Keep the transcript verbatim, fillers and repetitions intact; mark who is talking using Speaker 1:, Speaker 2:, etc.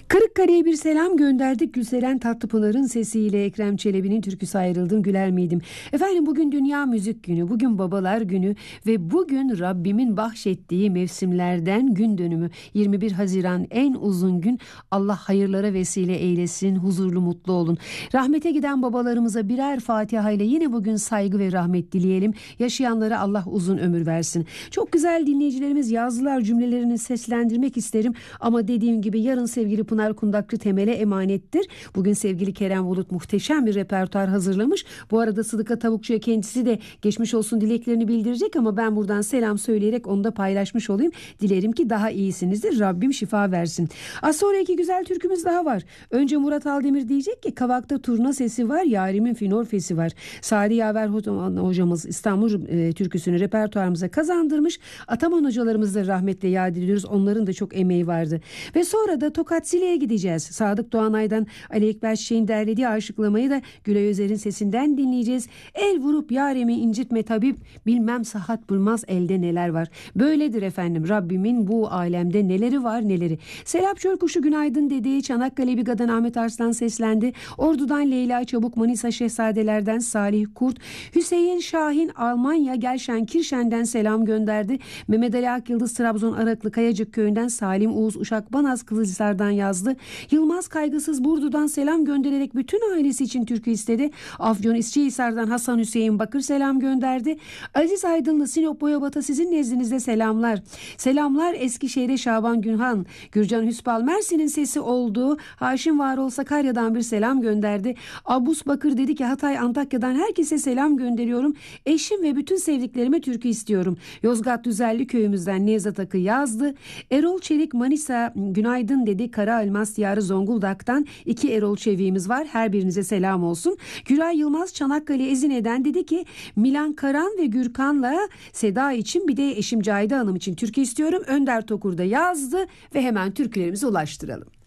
Speaker 1: Kırıkkale'ye bir selam gönderdik. Gülseren Tatlıpınar'ın sesiyle Ekrem Çelebi'nin türküsü Ayrıldım Güler Miydim. Efendim bugün Dünya Müzik Günü, bugün Babalar Günü ve bugün Rabbimin bahşettiği mevsimlerden gün dönümü. yirmi bir Haziran en uzun gün. Allah hayırlara vesile eylesin, huzurlu mutlu olun. Rahmete giden babalarımıza birer Fatiha ile yine bugün saygı ve rahmet dileyelim. Yaşayanlara Allah uzun ömür versin. Çok güzel dinleyicilerimiz yazdılar, cümlelerini seslendirmek isterim ama dediğim gibi yarın sevgili Pınar Kundakçı Temel'e emanettir. Bugün sevgili Kerem Bulut muhteşem bir repertuar hazırlamış. Bu arada Sıdıka Tavukçu'ya kendisi de geçmiş olsun dileklerini bildirecek ama ben buradan selam söyleyerek onu da paylaşmış olayım. Dilerim ki daha iyisinizdir. Rabbim şifa versin. Az sonra iki güzel türkümüz daha var. Önce Murat Aldemir diyecek ki Kavak'ta turna sesi var, yarimin finorfesi var. Sadi Yaver hocamız İstanbul e, türküsünü repertuarımıza kazandırmış. Ataman hocalarımızı da rahmetle yad ediyoruz. Onların da çok emeği vardı. Ve sonra da Tokat Zile'ye gideceğiz. Sadık Doğanay'dan Ali Ekber Çiçek'in derlediği aşıklamayı da Gülay Özer'in sesinden dinleyeceğiz. El vurup yaremi incitme tabip, bilmem sahat bulmaz elde neler var. Böyledir efendim, Rabbimin bu alemde neleri var neleri. Serap Çölkuşu günaydın dedi. Çanakkale Biga'dan Ahmet Arslan seslendi. Ordu'dan Leyla Çabuk, Manisa Şehzadelerden Salih Kurt, Hüseyin Şahin Almanya Gelşen-Kirşen'den selam gönderdi. Mehmet Ali Akyıldız Trabzon Araklı Kayacık Köyü'nden, Salim Uğuz Uşak Banaz Kılıçlar'dan yazdı. Yılmaz Kaygısız Burdu'dan selam göndererek bütün ailesi için türkü istedi. Afyon İsçihisar'dan Hasan Hüseyin Bakır selam gönderdi. Aziz Aydınlı Sinop Boyabat'a sizin nezdinizde selamlar. Selamlar Eskişehir'e Şaban Günhan. Gürcan Hüspal Mersin'in sesi olduğu Haşim Varol Sakarya'dan bir selam gönderdi. Abus Bakır dedi ki Hatay Antakya'dan herkese selam gönderiyorum. Eşim ve bütün sevdiklerime türkü istiyorum. Yozgat Düzelli köyümüzden Nevzat Akı yazdı. Erol Çelik Manisa günaydın dedi. Kara Elmas Diyarı Zonguldak'tan iki Erol Çevik'imiz var. Her birinize selam olsun. Güray Yılmaz Çanakkale Ezine'den dedi ki Milan Karan ve Gürkan'la Seda için bir de eşim Cahide Hanım için türkü istiyorum. Önder Tokur da yazdı ve hemen türkülerimizi ulaştıralım.